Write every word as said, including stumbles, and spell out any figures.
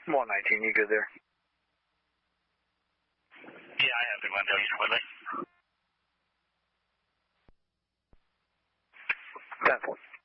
one nineteen, you good there? Yeah, I have the Glendale East Woodley. ten four.